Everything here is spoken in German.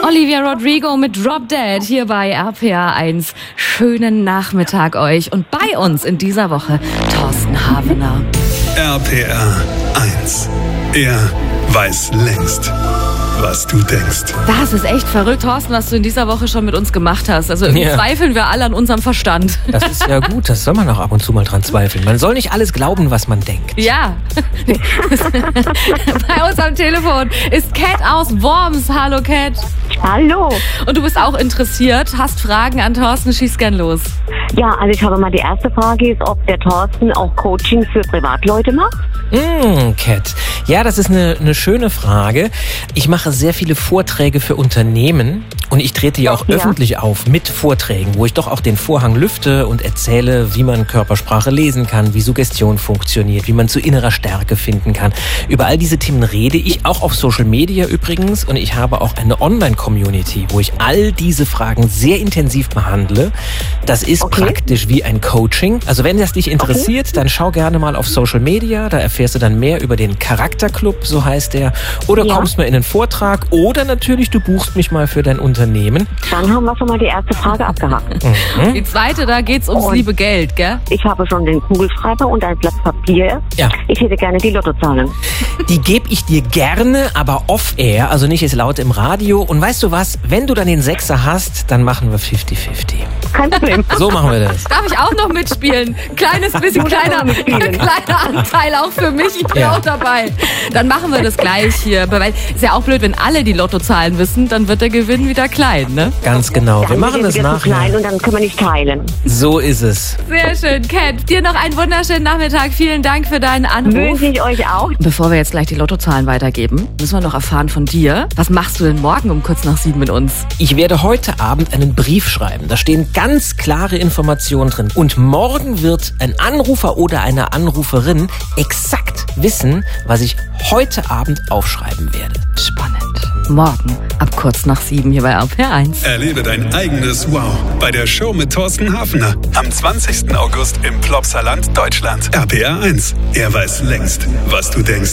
Olivia Rodrigo mit Drop Dead hier bei RPA 1. Schönen Nachmittag euch. Und bei uns in dieser Woche Thorsten Havener. RPA 1. Er weiß längst, was du denkst. Das ist echt verrückt, Thorsten, was du in dieser Woche schon mit uns gemacht hast. Also zweifeln wir alle an unserem Verstand. Das ist ja gut, das soll man auch ab und zu mal dran zweifeln. Man soll nicht alles glauben, was man denkt. Ja. Bei uns am Telefon ist Cat aus Worms. Hallo Cat. Hallo. Und du bist auch interessiert, hast Fragen an Thorsten, schieß gern los. Ja, also ich habe mal die erste Frage ist, ob der Thorsten auch Coaching für Privatleute macht? Cat. Ja, das ist eine schöne Frage. Ich mache sehr viele Vorträge für Unternehmen und ich trete ja auch öffentlich auf mit Vorträgen, wo ich doch auch den Vorhang lüfte und erzähle, wie man Körpersprache lesen kann, wie Suggestion funktioniert, wie man zu innerer Stärke finden kann. Über all diese Themen rede ich, auch auf Social Media übrigens, und ich habe auch eine Online-Community, wo ich all diese Fragen sehr intensiv behandle. Das ist praktisch wie ein Coaching. Also wenn das dich interessiert, dann schau gerne mal auf Social Media, da erfährst du dann mehr über den Charakterclub, so heißt der, oder kommst mal in den Vortrag oder natürlich du buchst mich mal für dein Unternehmen. Dann haben wir schon mal die erste Frage abgehakt. Die zweite, da geht's ums liebe Geld, gell? Ich habe schon den Kugelschreiber und ein Blatt Papier. Ja. Ich hätte gerne die Lottozahlen. Die gebe ich dir gerne, aber off-air, also nicht jetzt laut im Radio. Und weißt du was, wenn du dann den Sechser hast, dann machen wir 50-50. Kein Problem. So machen wir das. Darf ich auch noch mitspielen? Kleiner Anteil auch für mich. Ich bin auch dabei. Dann machen wir das gleich hier. Weil ist ja auch blöd, wenn alle die Lottozahlen wissen, dann wird der Gewinn wieder klein, ne? Ganz genau. Wir machen das nachher. Klein und dann können wir nicht teilen. So ist es. Sehr schön, Cat. Dir noch einen wunderschönen Nachmittag. Vielen Dank für deinen Anruf. Wünsche ich euch auch. Bevor wir jetzt gleich die Lottozahlen weitergeben, müssen wir noch erfahren von dir. Was machst du denn morgen um kurz nach 7 mit uns? Ich werde heute Abend einen Brief schreiben. Da stehen ganz klare Informationen drin. Und morgen wird ein Anrufer oder eine Anruferin exakt wissen, was ich heute Abend aufschreiben werde. Spannend. Morgen ab kurz nach 7 hier bei RPA 1. Erlebe dein eigenes Wow bei der Show mit Thorsten Havener. Am 20. August im Plopsaland, Deutschland. RPA 1. Er weiß längst, was du denkst.